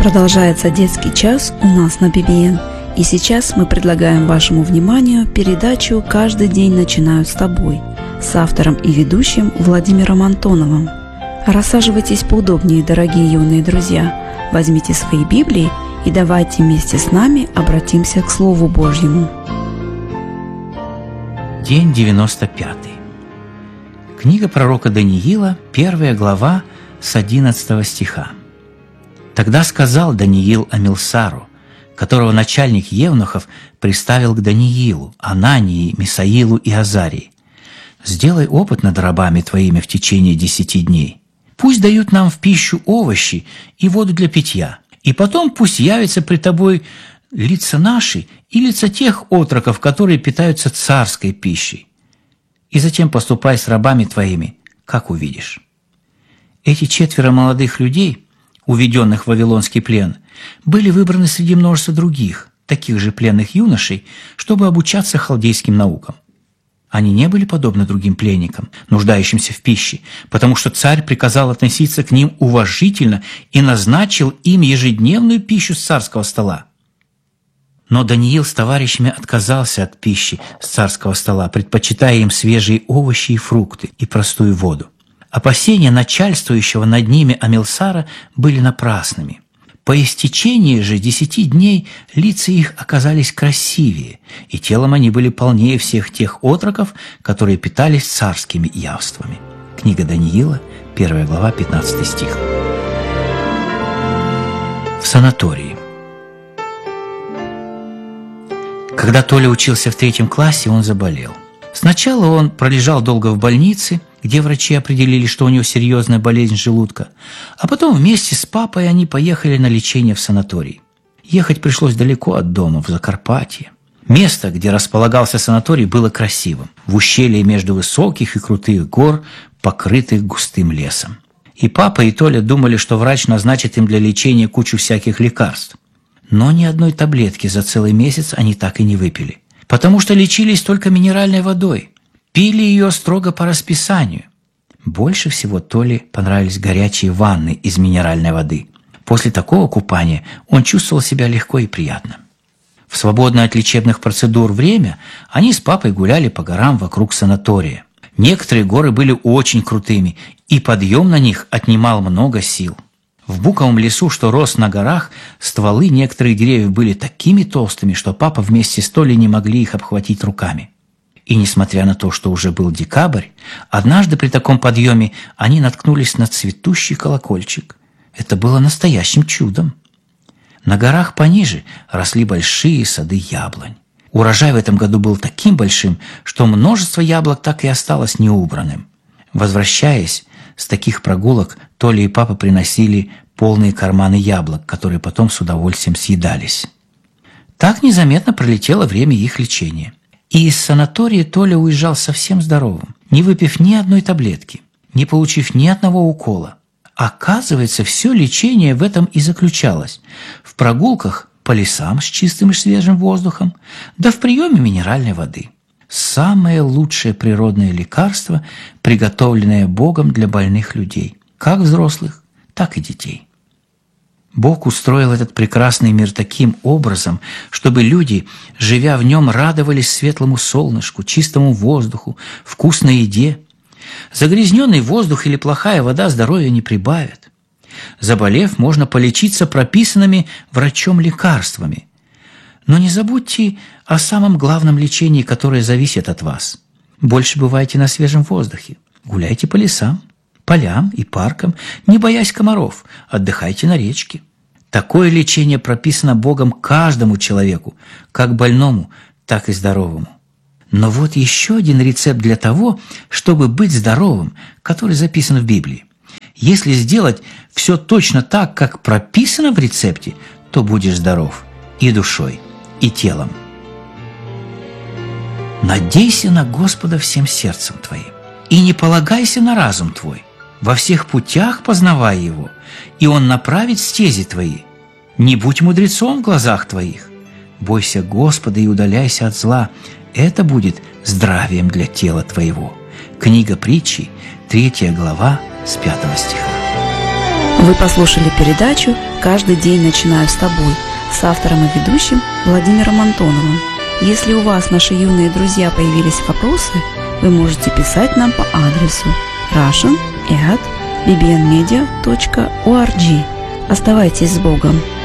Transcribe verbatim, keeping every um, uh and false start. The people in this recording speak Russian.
Продолжается детский час у нас на би би эн. И сейчас мы предлагаем вашему вниманию передачу «Каждый день начинают с тобой» с автором и ведущим Владимиром Антоновым. Рассаживайтесь поудобнее, дорогие юные друзья. Возьмите свои Библии и давайте вместе с нами обратимся к Слову Божьему. День девяносто пятый. Книга пророка Даниила, первая глава, с одиннадцатого стиха. «Тогда сказал Даниил Амилсару, которого начальник евнухов приставил к Даниилу, Анании, Мисаилу и Азарии: сделай опыт над рабами твоими в течение десяти дней. Пусть дают нам в пищу овощи и воду для питья, и потом пусть явятся пред тобой лица наши и лица тех отроков, которые питаются царской пищей. И затем поступай с рабами твоими, как увидишь». Эти четверо молодых людей, уведенных в вавилонский плен, были выбраны среди множества других, таких же пленных юношей, чтобы обучаться халдейским наукам. Они не были подобны другим пленникам, нуждающимся в пище, потому что царь приказал относиться к ним уважительно и назначил им ежедневную пищу с царского стола. Но Даниил с товарищами отказался от пищи с царского стола, предпочитая им свежие овощи и фрукты и простую воду. Опасения начальствующего над ними Амилсара были напрасными. По истечении же десяти дней лица их оказались красивее, и телом они были полнее всех тех отроков, которые питались царскими явствами. Книга Даниила, первая глава, пятнадцатый стих. В санатории. Когда Толя учился в третьем классе, он заболел. Сначала он пролежал долго в больнице, где врачи определили, что у него серьезная болезнь желудка, а потом вместе с папой они поехали на лечение в санаторий. Ехать пришлось далеко от дома, в Закарпатье. Место, где располагался санаторий, было красивым, в ущелье между высоких и крутых гор, покрытых густым лесом. И папа, и Толя думали, что врач назначит им для лечения кучу всяких лекарств. Но ни одной таблетки за целый месяц они так и не выпили, потому что лечились только минеральной водой. Пили ее строго по расписанию. Больше всего Толе понравились горячие ванны из минеральной воды. После такого купания он чувствовал себя легко и приятно. В свободное от лечебных процедур время они с папой гуляли по горам вокруг санатория. Некоторые горы были очень крутыми, и подъем на них отнимал много сил. В буковом лесу, что рос на горах, стволы некоторых деревьев были такими толстыми, что папа вместе с Толей не могли их обхватить руками. И несмотря на то, что уже был декабрь, однажды при таком подъеме они наткнулись на цветущий колокольчик. Это было настоящим чудом. На горах пониже росли большие сады яблонь. Урожай в этом году был таким большим, что множество яблок так и осталось неубранным. Возвращаясь с таких прогулок, Толя и папа приносили полные карманы яблок, которые потом с удовольствием съедались. Так незаметно пролетело время их лечения. И из санатория Толя уезжал совсем здоровым, не выпив ни одной таблетки, не получив ни одного укола. Оказывается, все лечение в этом и заключалось: в прогулках по лесам с чистым и свежим воздухом, да в приеме минеральной воды. Самое лучшее природное лекарство, приготовленное Богом для больных людей, как взрослых, так и детей. Бог устроил этот прекрасный мир таким образом, чтобы люди, живя в нем, радовались светлому солнышку, чистому воздуху, вкусной еде. Загрязненный воздух или плохая вода здоровья не прибавят. Заболев, можно полечиться прописанными врачом лекарствами. Но не забудьте о самом главном лечении, которое зависит от вас. Больше бывайте на свежем воздухе, гуляйте по лесам, полям и паркам, не боясь комаров, отдыхайте на речке. Такое лечение прописано Богом каждому человеку, как больному, так и здоровому. Но вот еще один рецепт для того, чтобы быть здоровым, который записан в Библии. Если сделать все точно так, как прописано в рецепте, то будешь здоров и душой, и телом. Надейся на Господа всем сердцем твоим, и не полагайся на разум твой. Во всех путях познавай Его, и Он направит стези твои. Не будь мудрецом в глазах твоих. Бойся Господа и удаляйся от зла. Это будет здравием для тела твоего. Книга Притчи, третья глава, с пятого стиха. Вы послушали передачу «Каждый день начинаю с тобой» с автором и ведущим Владимиром Антоновым. Если у вас, наши юные друзья, появились вопросы, вы можете писать нам по адресу russian at b b n media dot org. Оставайтесь с Богом!